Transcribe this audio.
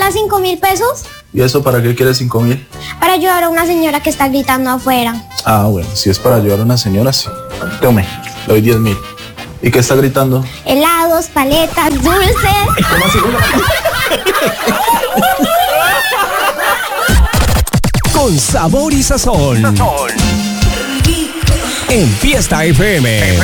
da 5.000 pesos? ¿Y eso para qué quieres 5.000? Para ayudar a una señora que está gritando afuera. Ah, bueno, si es para ayudar a una señora, sí. Tome, le doy 10.000. ¿Y qué está gritando? Helados, paletas, dulces. ¿Cómo así? Con sabor y sazón. En Fiesta FM.